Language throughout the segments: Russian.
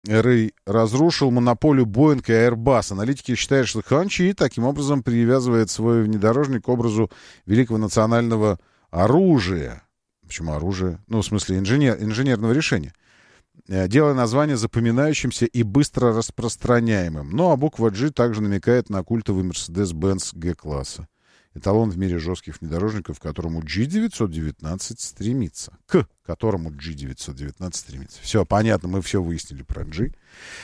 Рэй разрушил монополию Boeing и Airbus. Аналитики считают, что Ханчи таким образом привязывает свой внедорожник к образу великого национального оружия. Почему оружие? Ну, в смысле инженерного решения. Делая название запоминающимся и быстро распространяемым. Ну, а буква G также намекает на культовый Mercedes-Benz G-класса. Эталон в мире жестких внедорожников, к которому G919 стремится. К которому G919 стремится. Все, понятно, мы все выяснили про G.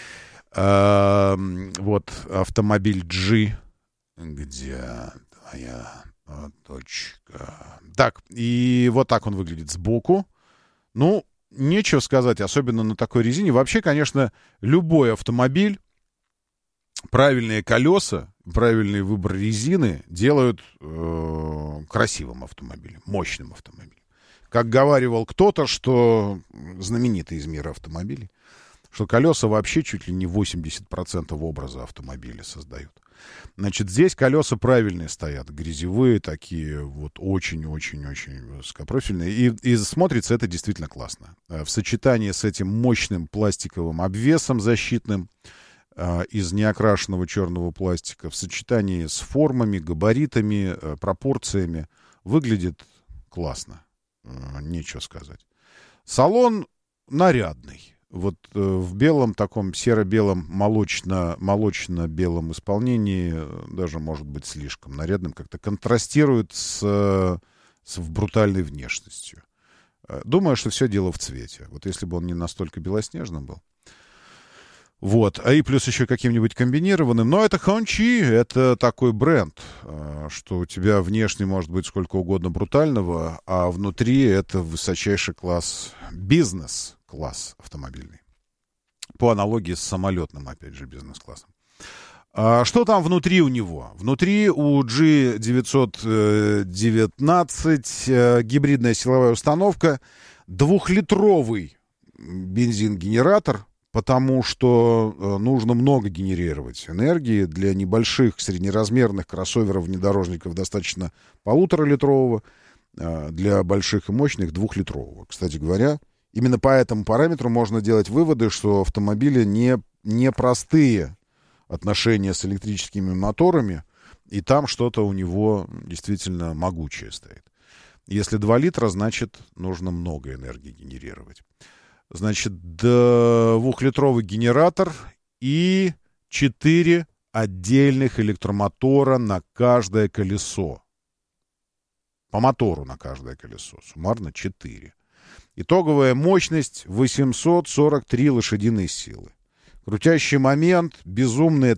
Вот автомобиль G. Где твоя точка? Так, и вот так он выглядит сбоку. Ну, нечего сказать, особенно на такой резине. Вообще, конечно, любой автомобиль, правильные колеса, правильный выбор резины делают красивым автомобилем, мощным автомобилем. Как говаривал кто-то, что знаменитый из мира автомобилей, что колеса вообще чуть ли не 80% образа автомобиля создают. Значит, здесь колеса правильные стоят, грязевые такие, вот очень-очень-очень высокопрофильные. И смотрится это действительно классно. В сочетании с этим мощным пластиковым обвесом защитным, из неокрашенного черного пластика, в сочетании с формами, габаритами, пропорциями, выглядит классно. Нечего сказать. Салон нарядный. Вот в белом, таком серо-белом, молочно-белом исполнении, даже, может быть, слишком нарядным, как-то контрастирует с брутальной внешностью. Думаю, что все дело в цвете. Вот если бы он не настолько белоснежным был. Вот, и плюс еще каким-нибудь комбинированным. Но это Хончи, это такой бренд, что у тебя внешне может быть сколько угодно брутального, а внутри это высочайший класс, бизнес-класс автомобильный. По аналогии с самолетным, опять же, бизнес-классом. Что там внутри у него? Внутри у G919 гибридная силовая установка, 2-литровый бензин-генератор, потому что нужно много генерировать энергии. Для небольших среднеразмерных кроссоверов-внедорожников достаточно 1,5-литрового, для больших и мощных 2-литрового. Кстати говоря, именно по этому параметру можно делать выводы, что автомобили не простые отношения с электрическими моторами, и там что-то у него действительно могучее стоит. Если 2 литра, значит, нужно много энергии генерировать. Значит, 2-литровый генератор и 4 отдельных электромотора на каждое колесо. По мотору на каждое колесо. Суммарно 4. Итоговая мощность 843 лошадиные силы. Крутящий момент безумные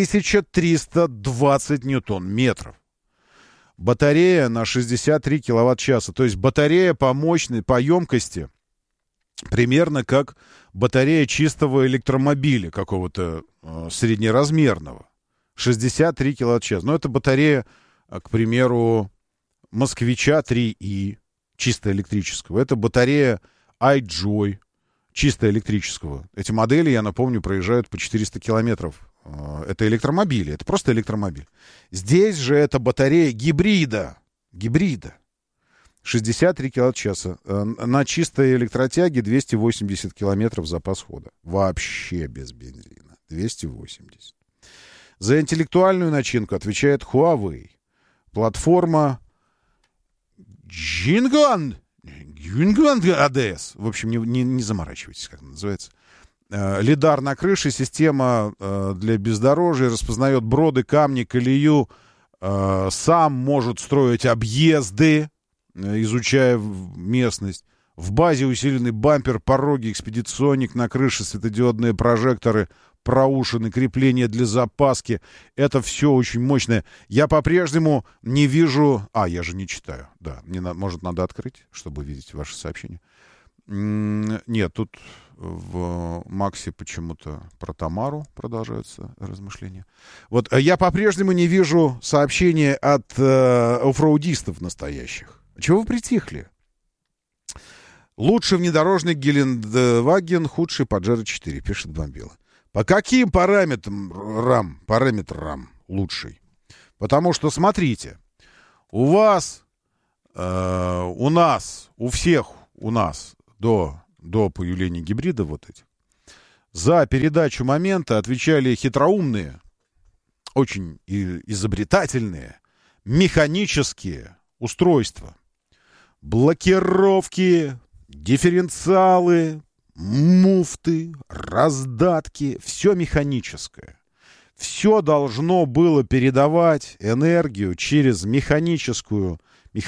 1320 ньютон-метров. Батарея на 63 киловатт-часа. То есть батарея по мощной, по емкости примерно как батарея чистого электромобиля какого-то среднеразмерного. 63 киловатт-час. Но это батарея, к примеру, Москвича 3И, чисто электрического. Это батарея iJoy, чисто электрического. Эти модели, я напомню, проезжают по 400 километров. Это электромобили, это просто электромобиль. Здесь же это батарея гибрида. 63 киловатт-часа. На чистой электротяге 280 километров запас хода. Вообще без бензина. 280. За интеллектуальную начинку отвечает Huawei. Платформа Jingan ADS. В общем, не заморачивайтесь, как она называется. Лидар на крыше, система для бездорожья, распознает броды, камни, колею, сам может строить объезды, изучая местность. В базе усиленный бампер, пороги, экспедиционник на крыше, светодиодные прожекторы, проушины, крепления для запаски. Это все очень мощное. Я по-прежнему не вижу... я же не читаю. Да, может, надо открыть, чтобы видеть ваши сообщения. Нет, тут в Максе почему-то про Тамару продолжаются размышления. Вот я по-прежнему не вижу сообщения от оффроудистов настоящих. Чего вы притихли? Лучший внедорожник Гелендваген, худший Паджеро 4, пишет Бомбила. По каким параметрам лучший? Потому что, смотрите, у вас, у нас, у всех у нас до появления гибрида вот этих, за передачу момента отвечали хитроумные, очень изобретательные, механические устройства. Блокировки, дифференциалы, муфты, раздатки. Все механическое. Все должно было передавать энергию через механические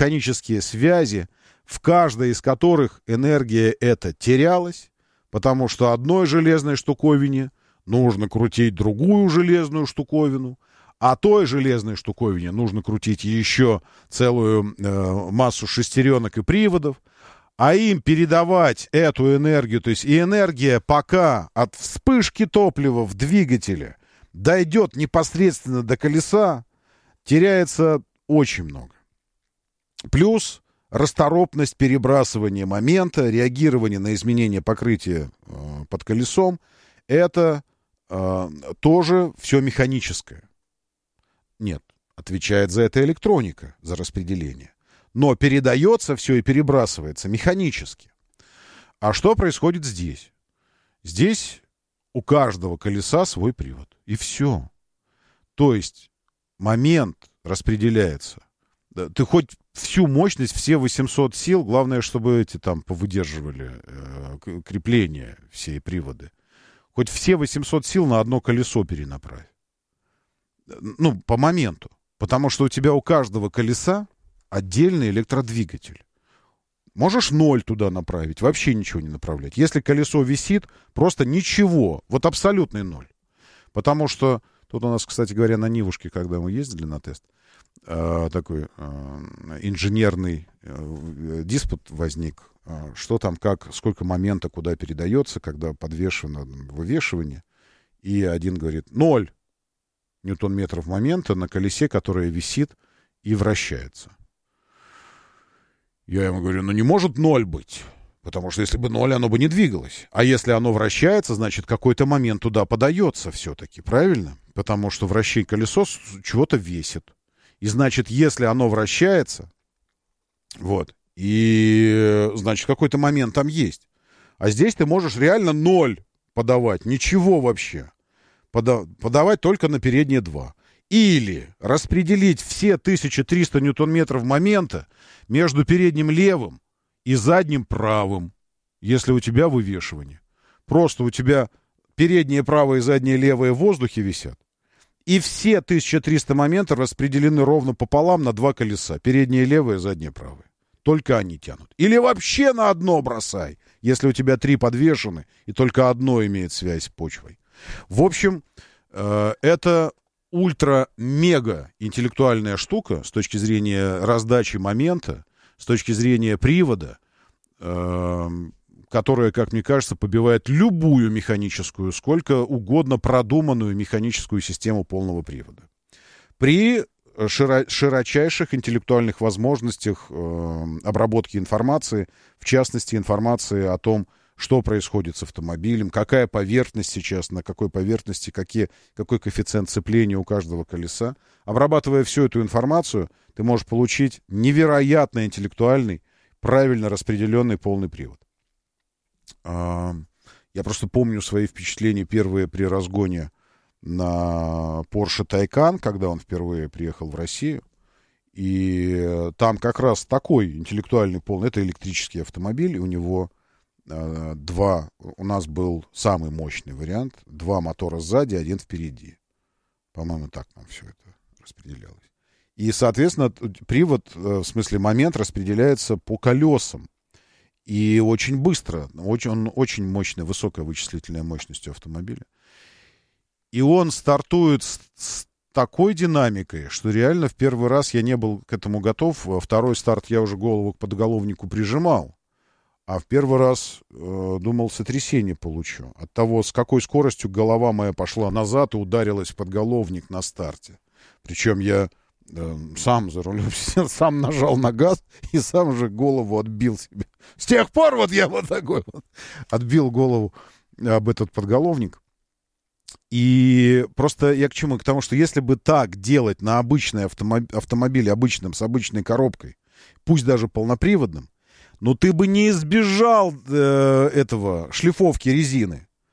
связи, в каждой из которых энергия эта терялась, потому что одной железной штуковине нужно крутить другую железную штуковину, а той железной штуковине нужно крутить еще целую массу шестеренок и приводов, а им передавать эту энергию, то есть и энергия, пока от вспышки топлива в двигателе дойдет непосредственно до колеса, теряется очень много. Плюс расторопность перебрасывания момента, реагирование на изменения покрытия под колесом, это тоже все механическое. Нет, отвечает за это электроника, за распределение. Но передается все и перебрасывается механически. А что происходит здесь? Здесь у каждого колеса свой привод. И все. То есть момент распределяется. Ты хоть всю мощность, все 800 сил, главное, чтобы эти там повыдерживали крепления, все приводы. Хоть все 800 сил на одно колесо перенаправь. Ну, по моменту. Потому что у тебя у каждого колеса отдельный электродвигатель. Можешь 0 туда направить, вообще ничего не направлять. Если колесо висит, просто ничего. Вот абсолютный 0. Потому что тут у нас, кстати говоря, на Нивушке, когда мы ездили на тест, такой инженерный диспут возник. Что там, как, сколько момента куда передается, когда подвешено вывешивание. И один говорит, 0 ньютон-метров момента на колесе, которое висит и вращается. Я ему говорю, ну не может 0 быть. Потому что если бы 0, оно бы не двигалось. А если оно вращается, значит, какой-то момент туда подается все-таки, правильно? Потому что колесо чего-то весит. И значит, если оно вращается, вот, и значит, какой-то момент там есть. А здесь ты можешь реально 0 подавать, ничего вообще. Подавать только на передние 2. Или распределить все 1300 ньютон-метров момента между передним левым и задним правым, если у тебя вывешивание. Просто у тебя переднее правое и заднее левое в воздухе висят. И все 1300 моментов распределены ровно пополам на 2 колеса. Переднее левое, заднее правое. Только они тянут. Или вообще на одно бросай, если у тебя 3 подвешены, и только одно имеет связь с почвой. В общем, это ультра-мега интеллектуальная штука с точки зрения раздачи момента, с точки зрения привода, которая, как мне кажется, побивает любую механическую, сколько угодно продуманную механическую систему полного привода. При широчайших интеллектуальных возможностях обработки информации, в частности, информации о том, что происходит с автомобилем, какая поверхность сейчас, на какой поверхности, какой коэффициент сцепления у каждого колеса. Обрабатывая всю эту информацию, ты можешь получить невероятно интеллектуальный, правильно распределенный полный привод. Я просто помню свои впечатления первые при разгоне на Porsche Taycan, когда он впервые приехал в Россию. И там как раз такой интеллектуальный полный, это электрический автомобиль, и у него у нас был самый мощный вариант, 2 мотора сзади, 1 впереди. По-моему, так нам все это распределялось. И, соответственно, привод, в смысле момент, распределяется по колесам. И очень быстро. Он очень мощный, высокая вычислительная мощность у автомобиля. И он стартует с такой динамикой, что реально в первый раз я не был к этому готов. Второй старт я уже голову к подголовнику прижимал. А в первый раз думал, сотрясение получу. От того, с какой скоростью голова моя пошла назад и ударилась в подголовник на старте. Причем я сам за рулем сидел, сам нажал на газ и сам же голову отбил себе. С тех пор вот я вот такой вот отбил голову об этот подголовник. И просто я к чему? К тому, что если бы так делать на обычный автомобиль обычным, с обычной коробкой, пусть даже полноприводным, но ты бы не избежал этого шлифовки резины.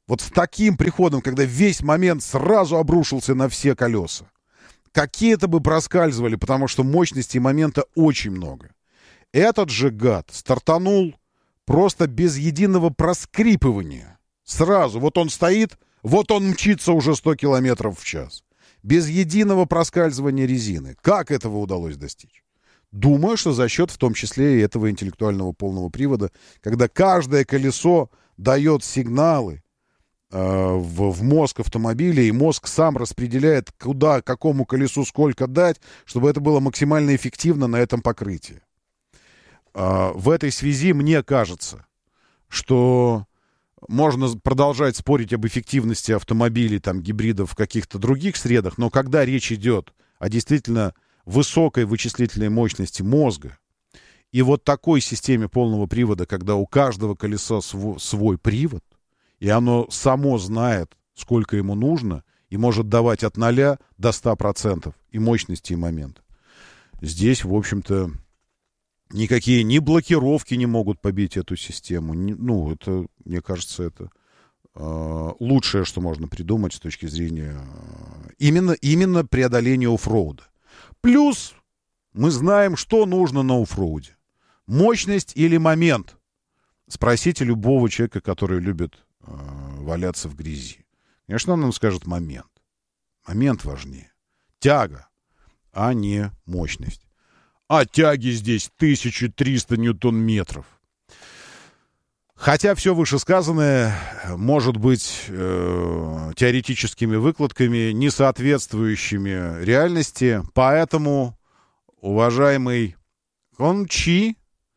вот с таким приходом, когда весь момент сразу обрушился на все колеса, какие-то бы проскальзывали, потому что мощности момента очень много. Этот же гад стартанул просто без единого проскрипывания. Сразу, вот он стоит, вот он мчится уже 100 километров в час. Без единого проскальзывания резины. Как этого удалось достичь? Думаю, что за счет в том числе и этого интеллектуального полного привода, когда каждое колесо дает сигналы в мозг автомобиля, и мозг сам распределяет, куда, какому колесу сколько дать, чтобы это было максимально эффективно на этом покрытии. В этой связи мне кажется, что можно продолжать спорить об эффективности автомобилей, там, гибридов в каких-то других средах, но когда речь идет о действительно высокой вычислительной мощности мозга и вот такой системе полного привода, когда у каждого колеса свой привод, и оно само знает, сколько ему нужно, и может давать от 0 до 100% и мощности, и момента. Здесь, в общем-то, никакие ни блокировки не могут побить эту систему. Ну, это, мне кажется, это лучшее, что можно придумать с точки зрения именно преодоления оффроуда. Плюс мы знаем, что нужно на оффроуде. Мощность или момент. Спросите любого человека, который любит валяться в грязи. Конечно, он нам скажет момент. Момент важнее. Тяга, а не мощность. А тяги здесь 1300 ньютон-метров. Хотя все вышесказанное может быть теоретическими выкладками, не соответствующими реальности. Поэтому, уважаемый Кончи,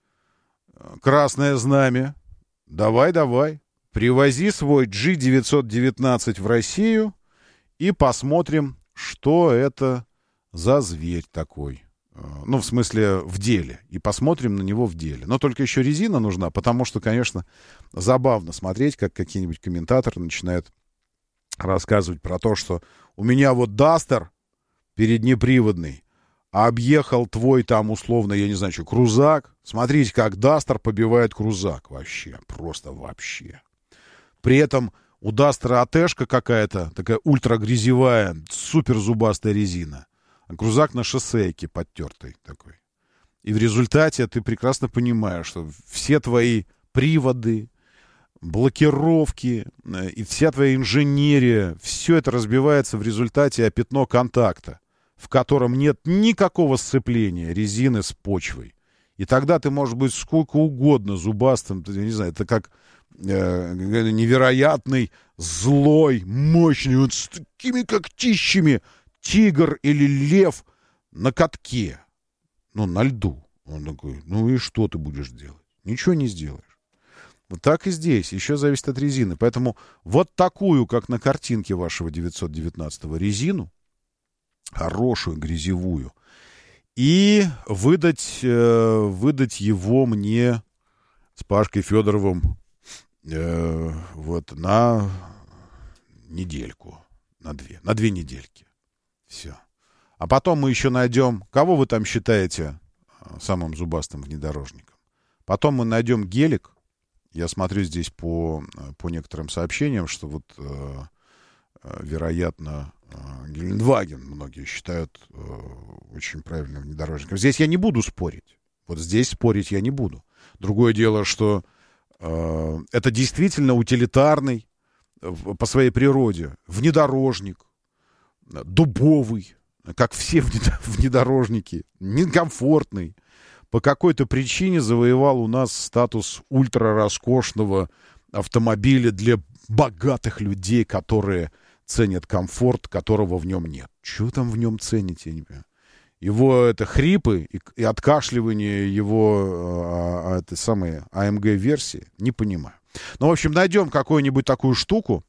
Красное Знамя, давай, привози свой G919 в Россию и посмотрим, что это за зверь такой. Ну, в смысле, в деле. И посмотрим на него в деле. Но только еще резина нужна, потому что, конечно, забавно смотреть, как какие-нибудь комментаторы начинают рассказывать про то, что у меня вот Дастер переднеприводный объехал твой там условно, я не знаю, что, крузак. Смотрите, как Дастер побивает крузак вообще. Просто вообще. При этом у Дастера АТшка какая-то, такая ультрагрязевая, супер зубастая резина. Крузак на шоссейке подтертый такой. И в результате ты прекрасно понимаешь, что все твои приводы, блокировки и вся твоя инженерия, все это разбивается в результате о пятно контакта, в котором нет никакого сцепления резины с почвой. И тогда ты можешь быть сколько угодно зубастым, я не знаю, это как невероятный, злой, мощный, вот с такими когтищами тигр или лев на катке, ну, на льду. Он такой, ну и что ты будешь делать? Ничего не сделаешь. Вот так и здесь. Еще зависит от резины. Поэтому вот такую, как на картинке вашего 919-го, резину, хорошую, грязевую, и выдать его мне с Пашкой Федоровым вот на недельку, на две недельки. Все. А потом мы еще найдем, кого вы там считаете самым зубастым внедорожником. Потом мы найдем гелик. Я смотрю здесь по некоторым сообщениям, что вот, вероятно, Гелендваген многие считают очень правильным внедорожником. Здесь я не буду спорить. Вот здесь спорить я не буду. Другое дело, что это действительно утилитарный по своей природе внедорожник, дубовый, как все внедорожники, некомфортный. По какой-то причине завоевал у нас статус ультрароскошного автомобиля для богатых людей, которые ценят комфорт, которого в нем нет. Чего там в нем ценить, я не понимаю. Его это хрипы и откашливание его этой самой AMG-версии, не понимаю. Ну, в общем, найдем какую-нибудь такую штуку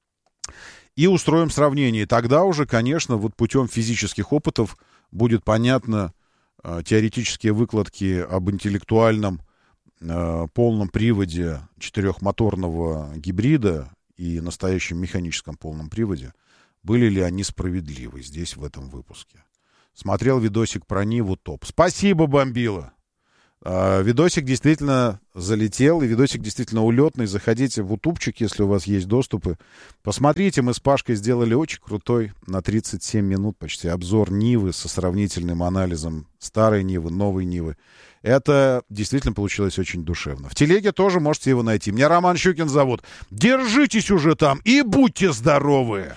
и устроим сравнение. И тогда уже, конечно, вот путем физических опытов будет понятно теоретические выкладки об интеллектуальном полном приводе четырехмоторного гибрида и настоящем механическом полном приводе. Были ли они справедливы здесь, в этом выпуске? Смотрел видосик про Ниву, топ. Спасибо, Бомбила. Видосик действительно залетел, и видосик действительно улетный. Заходите в ютубчик, если у вас есть доступы. Посмотрите, мы с Пашкой сделали очень крутой, на 37 минут почти, обзор Нивы со сравнительным анализом старой Нивы, новой Нивы. Это действительно получилось очень душевно. В телеге тоже можете его найти. Меня Роман Щукин зовут. Держитесь уже там и будьте здоровы!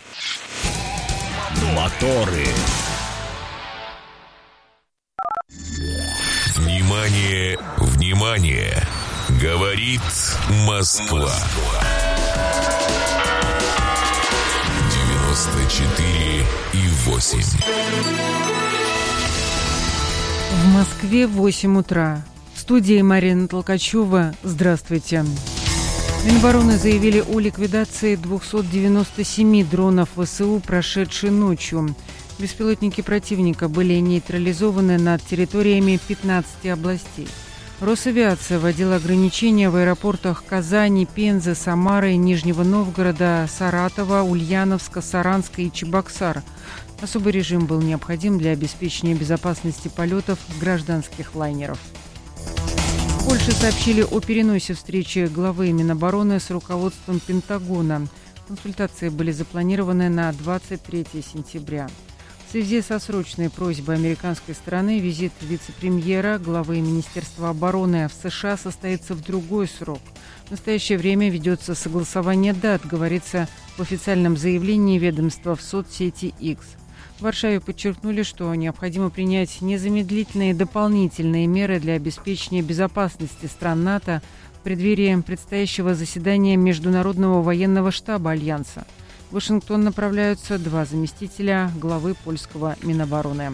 Моторы. Внимание, внимание! Говорит Москва. 94,8. В Москве 8 утра. В студии Марина Толкачева. Здравствуйте. Минобороны заявили о ликвидации 297 дронов ВСУ, прошедшей ночью. Беспилотники противника были нейтрализованы над территориями 15 областей. Росавиация вводила ограничения в аэропортах Казани, Пензы, Самары, Нижнего Новгорода, Саратова, Ульяновска, Саранска и Чебоксар. Особый режим был необходим для обеспечения безопасности полетов гражданских лайнеров. В Польше сообщили о переносе встречи главы Минобороны с руководством Пентагона. Консультации были запланированы на 23 сентября. В связи со срочной просьбой американской стороны визит вице-премьера, главы Министерства обороны в США состоится в другой срок. В настоящее время ведется согласование дат, говорится в официальном заявлении ведомства в соцсети X. В Варшаве подчеркнули, что необходимо принять незамедлительные дополнительные меры для обеспечения безопасности стран НАТО в преддверии предстоящего заседания Международного военного штаба Альянса. В Вашингтон направляются 2 заместителя главы польского Минобороны.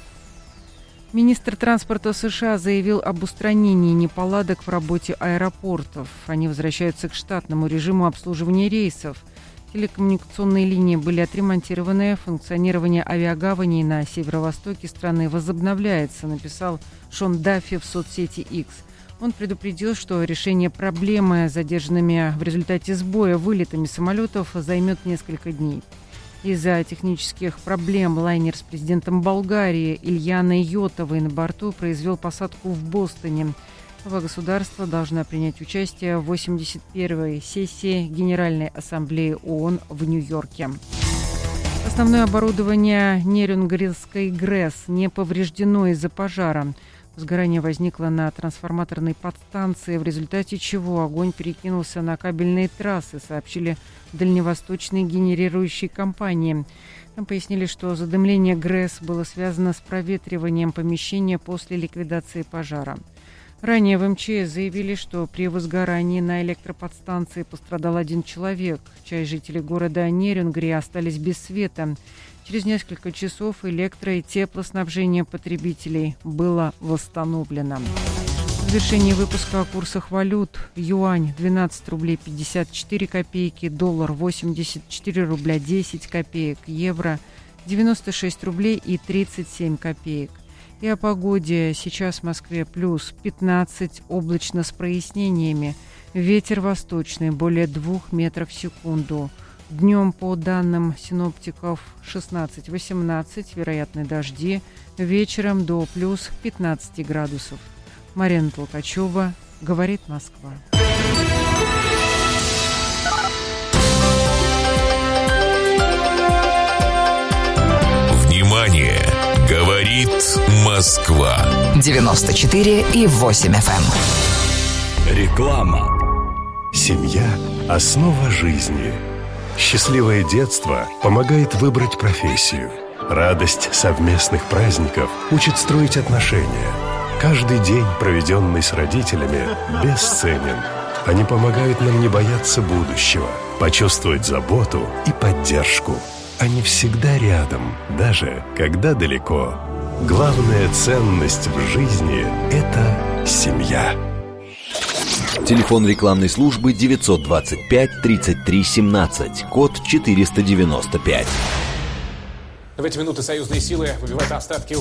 Министр транспорта США заявил об устранении неполадок в работе аэропортов. Они возвращаются к штатному режиму обслуживания рейсов. Телекоммуникационные линии были отремонтированы, функционирование авиагаваней на северо-востоке страны возобновляется, написал Шон Даффи в соцсети X. Он предупредил, что решение проблемы с задержанными в результате сбоя вылетами самолетов займет несколько дней. Из-за технических проблем лайнер с президентом Болгарии Ильяной Йотовой на борту произвел посадку в Бостоне. Глава государства должна принять участие в 81-й сессии Генеральной Ассамблеи ООН в Нью-Йорке. Основное оборудование Нерюнгрильской ГРЭС не повреждено из-за пожара. Возгорание возникло на трансформаторной подстанции, в результате чего огонь перекинулся на кабельные трассы, сообщили в дальневосточной генерирующей компании. Там пояснили, что задымление ГРЭС было связано с проветриванием помещения после ликвидации пожара. Ранее в МЧС заявили, что при возгорании на электроподстанции пострадал 1 человек. Часть жителей города Нерюнгри остались без света. Через несколько часов электро- и теплоснабжение потребителей было восстановлено. В завершении выпуска о курсах валют. Юань 12 рублей 54 копейки, доллар 84 рубля 10 копеек, евро 96 рублей и 37 копеек. И о погоде. Сейчас в Москве плюс 15, облачно с прояснениями. Ветер восточный, более 2 метров в секунду. Днем, по данным синоптиков, 16-18, вероятны дожди. Вечером до плюс 15 градусов. Марина Толкачева, говорит Москва. Внимание! Говорит Москва. 94,8 FM. Реклама. Семья – основа жизни. Счастливое детство помогает выбрать профессию. Радость совместных праздников учит строить отношения. Каждый день, проведенный с родителями, бесценен. Они помогают нам не бояться будущего, почувствовать заботу и поддержку. Они всегда рядом, даже когда далеко. Главная ценность в жизни – это семья. Телефон рекламной службы 925 33 17, код 495. В эти минуты союзные силы выбивают остатки